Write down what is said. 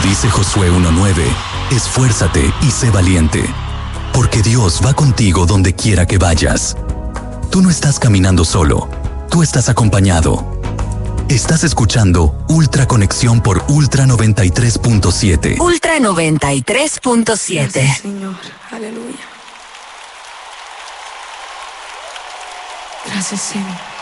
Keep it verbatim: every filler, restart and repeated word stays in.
dice Josué uno nueve, esfuérzate y sé valiente, porque Dios va contigo donde quiera que vayas. Tú no estás caminando solo, tú estás acompañado. Estás escuchando Ultra Conexión por Ultra noventa y tres punto siete. Ultra noventa y tres punto siete. Gracias, Señor. Aleluya. Gracias, Señor.